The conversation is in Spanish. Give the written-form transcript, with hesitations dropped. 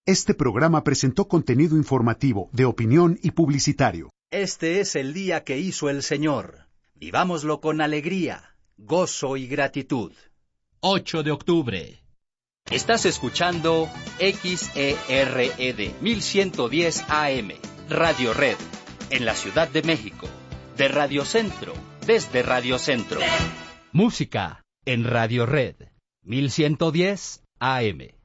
Este programa presentó contenido informativo, de opinión y publicitario. Este es el día que hizo el Señor. Vivámoslo con alegría, gozo y gratitud. 8 de octubre. Estás escuchando XERED 1110 AM, Radio Red, en la Ciudad de México. De Radio Centro, desde Radio Centro. Música en Radio Red 1110 AM.